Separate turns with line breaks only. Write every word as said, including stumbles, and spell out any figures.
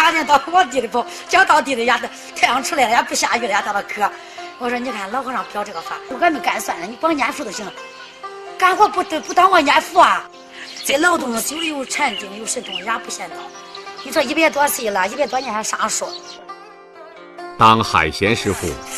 夏天到往地里跑，脚到地里呀，太阳出来了也不下雨了也到了渴。我说你看老和尚表这个法，我没干算了，你光念佛就行了，干活不不当我念佛啊。在劳动久了有禅定有神通也不嫌早。你说一百多岁了，一百多年还上树。
当海贤师傅